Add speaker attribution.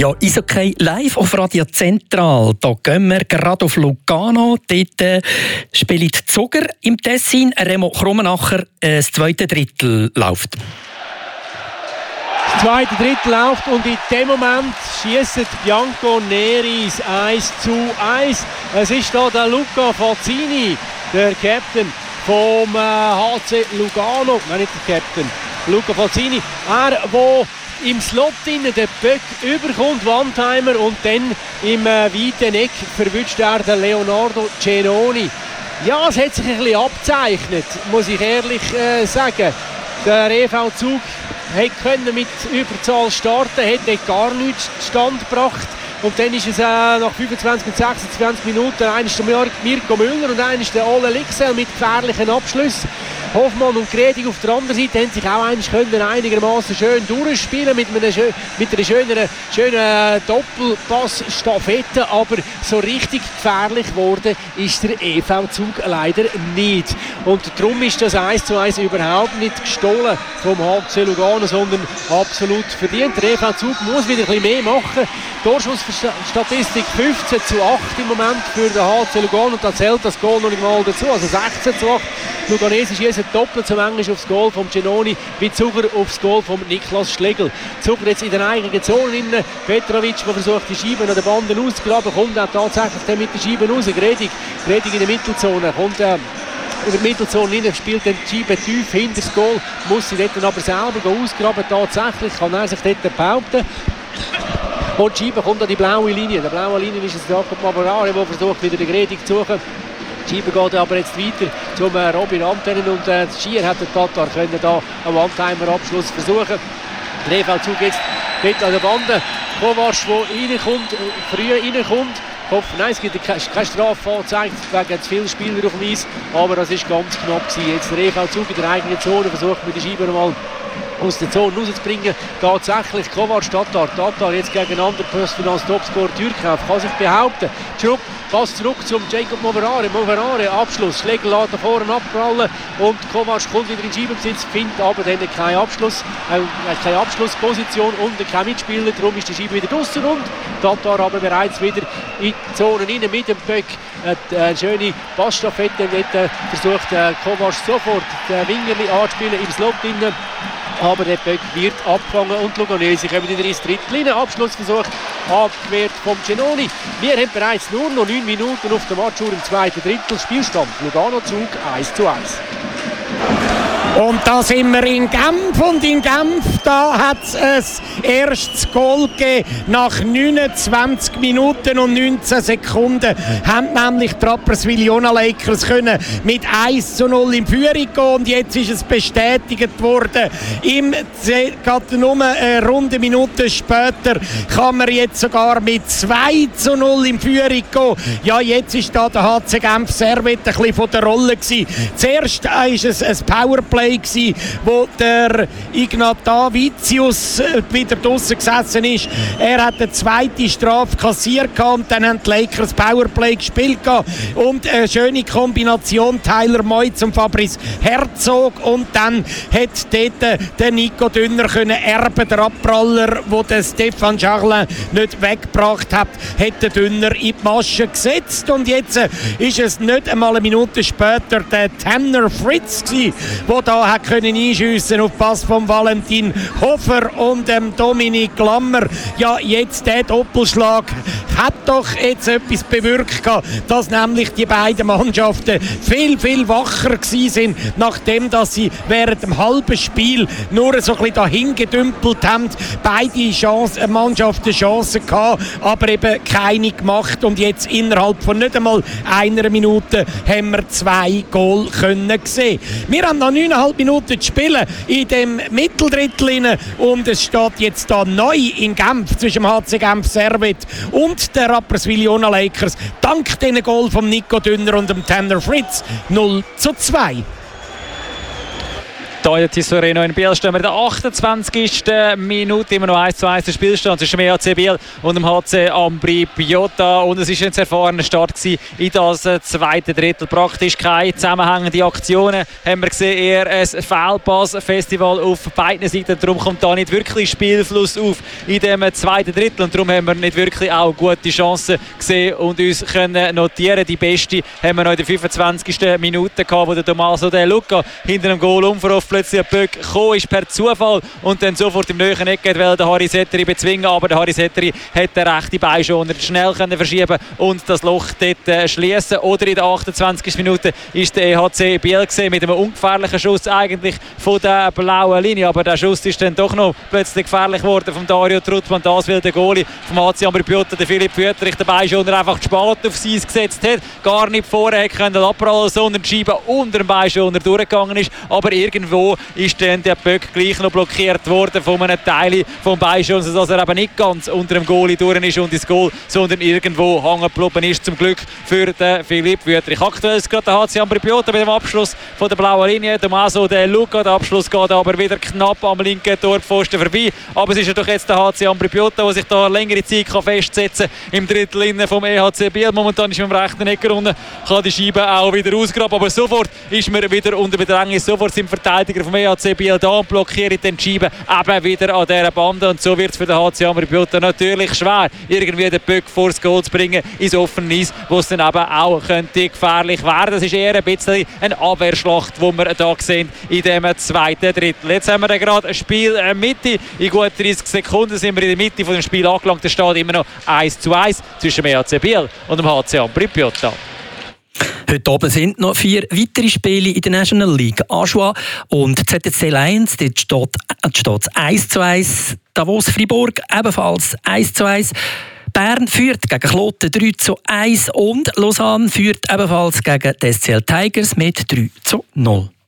Speaker 1: Ja, Eishockey live auf Radio Zentral. Da gehen wir gerade auf Lugano. Dort spielt Zuger im Tessin. Remo Krummenacher, das zweite Drittel läuft.
Speaker 2: Das zweite Drittel läuft und in dem Moment schießt Bianco Neris 1:1. Es ist da der Luca Fazzini, der Captain vom HC Lugano. Nein, nicht der Captain. Luca Fazzini. Er, der im Slot den Böck überkommt, One-Timer, und dann im weiten Eck verwünscht er den Leonardo Cenoni. Ja, es hat sich ein bisschen abgezeichnet, muss ich ehrlich sagen. Der EV-Zug konnte mit Überzahl starten, hätte gar nichts zustande gebracht. Und dann ist es nach 25 und 26 Minuten eines der Mirko Müller und eines der Ole Lixel mit gefährlichen Abschlüssen. Hoffmann und Gredig auf der anderen Seite haben sich auch einigermaßen schön durchspielen mit einer schönen Doppelpass-Staffette, aber so richtig gefährlich geworden ist der EV-Zug leider nicht. Und darum ist das 1:1 überhaupt nicht gestohlen vom HC Lugano, sondern absolut verdient. Der EV-Zug muss wieder ein bisschen mehr machen. Torschussstatistik 15:8 im Moment für den HC Lugano, und da zählt das Goal noch nicht mal dazu, also 16:8. Luganese schießen doppelt so manchmal aufs Goal vom Cenoni wie Zuger aufs Goal von Niklas Schlegel. Zuger jetzt in der eigenen Zone innen. Petrovic, der versucht, die Scheibe an den Banden auszugraben, kommt auch tatsächlich dann mit der Scheibe raus. Gredig in der Mittelzone, kommt über die Mittelzone rein, spielt dann die Scheibe tief hinter das Goal, muss sie dort dann aber selber ausgraben. Tatsächlich kann er sich dort behaupten. Und die Scheibe kommt an die blaue Linie. Der blaue Linie ist es Jakob Mavarare, der versucht, wieder den Gredig zu suchen. Die Scheibe geht aber jetzt weiter zum Robin Antennen, und Schier hat der Tatar können da einen One-Timer-Abschluss versuchen. Der EV-Zug jetzt dort an der Bande. Kovac, der früh reinkommt. Nein, es gibt keine Strafe angezeigt wegen zu vielen Spieler auf dem Eis, aber das ist ganz knapp gewesen. Jetzt der EV-Zug in der eigenen Zone versucht mit der Scheibe nochmal aus der Zone rauszubringen. Tatsächlich Kovac, Tatar jetzt gegen einen anderen Postfinanz-Topscorer Türkauf, kann sich behaupten. Pass zurück zum Jacob Moverare, Abschluss. Schlegel lässt da vorne abprallen und Kovac kommt wieder in den Scheibenbesitz, findet aber dann keinen Abschluss, keine Abschlussposition und kein Mitspieler. Darum ist die Scheibe wieder draussen und Tatar aber bereits wieder in die Zone rein mit dem Böck. Eine schöne Passstaffette. Versucht Kovac sofort den Wingerli anzuspielen im Slot drinnen. Aber der Böck wird abgefangen und Luganese kommen wieder ins Drittel. Abschlussversuch abgewehrt vom Cenoni. Wir haben bereits nur noch 9 Minuten auf der Matchuhr im zweiten Drittel. Spielstand Lugano-Zug 1:1.
Speaker 3: Und da sind wir in Genf, und in Genf da hat es ein erstes Goal gegeben. Nach 29 Minuten und 19 Sekunden haben nämlich die Rapperswil-Jona Lakers können mit 1:0 in Führung gehen, und jetzt ist es bestätigt worden. Gerade nur eine runde Minute später kann man jetzt sogar mit 2:0 in Führung gehen. Ja, jetzt ist da der HC Genf Servet ein bisschen von der Rolle gewesen. Zuerst war es ein Powerplay, wo der Ignatavicius wieder draussen gesessen ist. Er hat eine zweite Strafe kassiert und dann haben die Lakers Powerplay gespielt und eine schöne Kombination Tyler Moitz und Fabrice Herzog, und dann hat dort der Nico Dünner können erben, der Abpraller, wo der Stefan Charlin nicht weggebracht hat der Dünner in die Masche gesetzt, und jetzt ist es nicht einmal eine Minute später der Tanner Fritz gewesen, der da hat können einschiessen auf Pass von Valentin Hofer und Dominik Lammer. Ja, jetzt der Doppelschlag hat doch jetzt etwas bewirkt, dass nämlich die beiden Mannschaften viel, viel wacher gewesen sind, nachdem dass sie während dem halben Spiel nur so ein bisschen dahin gedümpelt haben. Beide Mannschaften Chancen gehabt, aber eben keine gemacht, und jetzt innerhalb von nicht einmal einer Minute haben wir 2 Goal können sehen. Wir haben noch 9,5 Minuten zu spielen in dem Mitteldrittel, und es steht jetzt da neu in Genf zwischen dem HC Genf Servet und der Rapperswil-Jona Lakers dank den Goal von Nico Dünner und dem Tanner Fritz 0:2.
Speaker 4: Hier in der Tissot Arena in Biel stehen wir in der 28. Minute, immer noch 1:1 der Spielstand zwischen dem EHC Biel und dem HC Ambri Piotta. Und es war ein erfahrener Start in das zweite Drittel. Praktisch keine zusammenhängenden Aktionen. Haben wir gesehen, eher ein Fehlpass-Festival auf beiden Seiten. Darum kommt da nicht wirklich Spielfluss auf in dem zweiten Drittel. Und darum haben wir nicht wirklich auch gute Chancen gesehen und uns können notieren. Die beste haben wir noch in der 25. Minute gehabt, wo der Tommaso De Luca hinter dem Goal Umverhoff plötzlich ein Böck gekommen ist per Zufall und dann sofort im nächsten Eck weil der Harry Setteri bezwingen, aber der Harry Setteri hat den rechten Beischoner schnell können verschieben und das Loch dort schließen. Oder in der 28. Minute ist der EHC Biel gesehen mit einem ungefährlichen Schuss eigentlich von der blauen Linie, aber der Schuss ist dann doch noch plötzlich gefährlich geworden von Dario Truttmann. Das will der Goalie vom HC Ambri Piotta, der Philipp Wüttrich, den Beischoner einfach zu spät aufs Eis gesetzt hat, gar nicht vorher können abprallen, sondern die Scheibe unter dem Beischoner durchgegangen ist, aber irgendwo ist dann der Böck gleich noch blockiert worden von einem Teil vom Beischoner, sodass er eben nicht ganz unter dem Goalie durch ist und ins Goal, sondern irgendwo hängen geblieben ist, zum Glück für den Philipp Wüttrich. Aktuell ist gerade der HC Ambri Piotta mit dem Abschluss von der blauen Linie, Tommaso De Luca, der Abschluss geht aber wieder knapp am linken Torpfosten vorbei, aber es ist ja doch jetzt der HC Ambri Piotta, der sich da längere Zeit festsetzen kann im Drittel vom EHC Biel. Momentan ist mit dem rechten Ecker unten, kann die Scheibe auch wieder ausgraben, aber sofort ist man wieder unter Bedrängnis, sofort sind Verteidiger vom EHC Biel da und blockieren die Scheibe eben wieder an dieser Bande und so wird es für den HC Ambri Piotta natürlich schwer, irgendwie den Böck vor das Goal zu bringen ins offene Eis, wo es dann eben auch könnte gefährlich werden. Das ist eher ein bisschen eine Abwehrschlacht, die wir hier sehen in diesem zweiten Drittel. Jetzt haben wir gerade ein Spiel Mitte. In gut 30 Sekunden sind wir in der Mitte von dem Spiel angelangt. Es steht immer noch 1:1 zwischen dem EHC Biel und dem HC Ambri Piotta.
Speaker 1: Heute Abend sind noch 4 weitere Spiele in der National League. Aschua und ZSC Lions, dort steht es 1:1. Davos Fribourg ebenfalls 1:1. Bern führt gegen Kloten 3:1 und Lausanne führt ebenfalls gegen die SCL Tigers mit 3:0.